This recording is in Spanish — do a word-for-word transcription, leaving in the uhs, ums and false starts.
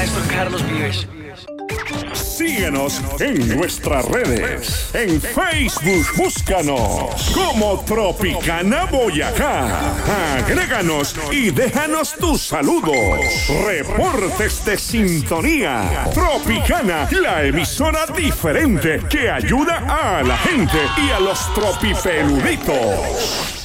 maestro Carlos Vives. Síguenos en nuestras redes. En Facebook, búscanos como Tropicana Boyacá. Agréganos y déjanos tus saludos. Reportes de sintonía. Tropicana, la emisora diferente que ayuda a la gente y a los tropipeluditos.